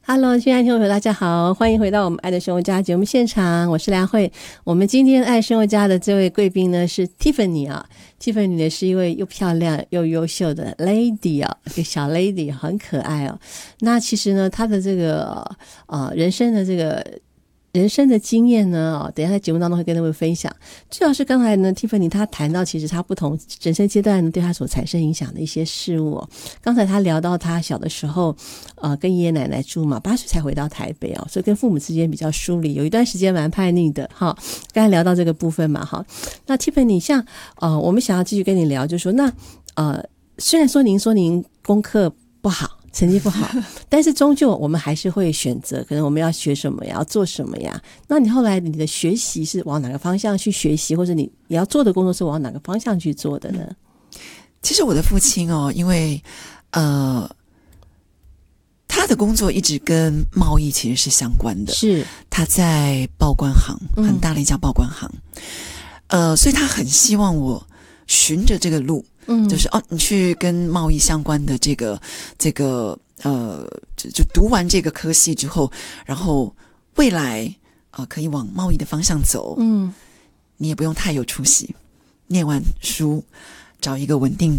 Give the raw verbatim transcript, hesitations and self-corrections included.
Hello， 亲爱的听众朋友，大家好，欢迎回到我们爱的生活家节目现场，我是梁慧。我们今天爱生活家的这位贵宾呢是 Tiffany 啊 ，Tiffany 呢是一位又漂亮又优秀的 lady 啊，一个小 lady， 很可爱哦。那其实呢，她的这个呃人生的这个。人生的经验呢，哦，等一下在节目当中会跟各位分享。主要是刚才呢 Tiffany 她谈到其实她不同人生阶段呢对她所产生影响的一些事物哦。刚才她聊到她小的时候呃，跟爷爷奶奶住嘛，八岁才回到台北哦，所以跟父母之间比较疏离，有一段时间蛮叛逆的哈。刚才聊到这个部分嘛哈。那 Tiffany 像呃，我们想要继续跟你聊，就是说那呃，虽然说您说您功课不好，成绩不好，但是终究我们还是会选择，可能我们要学什么呀，要做什么呀？那你后来你的学习是往哪个方向去学习，或者你你要做的工作是往哪个方向去做的呢？ 其实我的父亲哦，因为呃，他的工作一直跟贸易其实是相关的， 是他在报关行，很大的一家报关行，嗯、呃，所以他很希望我循着这个路。嗯，就是哦，你去跟贸易相关的这个这个呃，就就读完这个科系之后，然后未来啊、呃、可以往贸易的方向走。嗯，你也不用太有出息，念完书找一个稳定